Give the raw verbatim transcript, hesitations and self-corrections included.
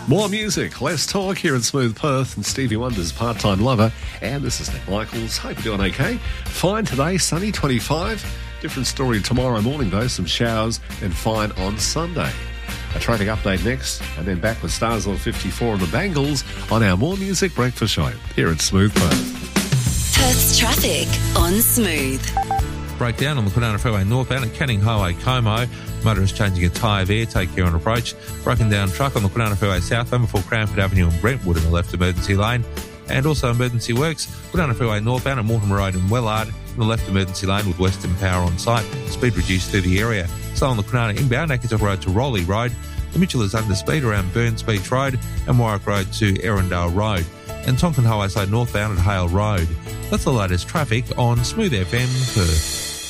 More music, less talk here in Smooth Perth, and Stevie Wonder's Part-Time Lover. And this is Nick Michaels. Hope you're doing okay. Fine today, sunny, twenty-five. Different story tomorrow morning, though. Some showers, and fine on Sunday. A traffic update next, and then back with Stars on fifty-four and the Bangles on our More Music Breakfast Show here at Smooth Perth. Perth's traffic on Smooth. Breakdown on the Kwinana Freeway northbound at Canning Highway, Como. Motorists changing a tyre there, take care on approach. Broken down truck on the Kwinana Freeway southbound before Cranford Avenue and Brentwood in the left emergency lane. And also emergency works, Kwinana Freeway northbound at Mortimer Road and Wellard in the left emergency lane with Western Power on site. Speed reduced through the area. So on the Kwinana inbound, Ackerton Road to Rowley Road. The Mitchell is under speed around Burns Beach Road and Warwick Road to Erindale Road. And Tonkin Highway side northbound at Hale Road. That's the latest traffic on Smooth F M Perth.